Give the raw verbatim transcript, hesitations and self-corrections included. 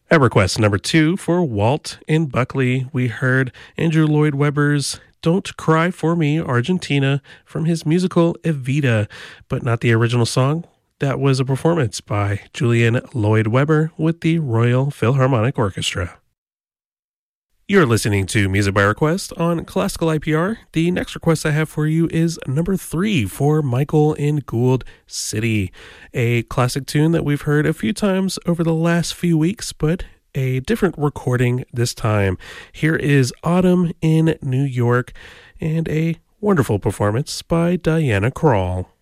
At request number two for Walt in Buckley, we heard Andrew Lloyd Webber's Don't Cry for Me, Argentina, from his musical Evita, but not the original song. That was a performance by Julian Lloyd Webber with the Royal Philharmonic Orchestra. You're listening to Music by Request on Classical I P R. The next request I have for you is number three for Michael in Gould City, a classic tune that we've heard a few times over the last few weeks, but a different recording this time. Here is Autumn in New York and a wonderful performance by Diana Krall.